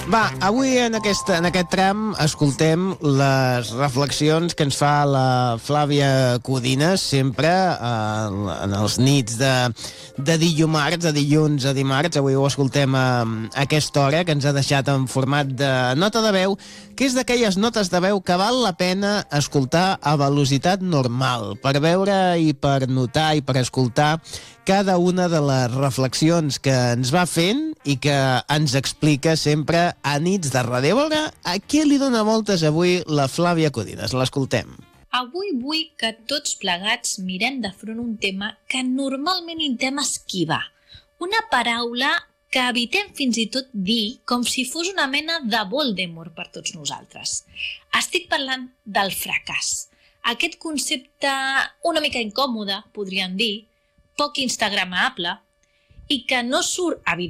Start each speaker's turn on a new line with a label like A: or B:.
A: Va, avui en aquest tram escoltem les reflexions que ens fa la Flàvia Codines sempre en els nits de dilluns a dimarts. Avui ho escoltem a aquesta hora, que ens ha deixat en format de nota de veu, que és d'aquelles notes de veu que val la pena escoltar a velocitat normal, per veure i per notar i per escoltar cada una de les reflexions que ens va fent i que ens explica sempre a nits de ràdio. A veure, a qui li dona voltes avui la Flàvia Codines? L'escoltem.
B: Avui vull que tots plegats mirem de front un tema que normalment intentem esquivar. Una paraula que evitem fins i tot dir com si fos una mena de Voldemort per tots nosaltres. Estic parlant del fracàs. Aquest concepte una mica incòmode, podríem dir, poc instagramable, i que no surt, evidentment,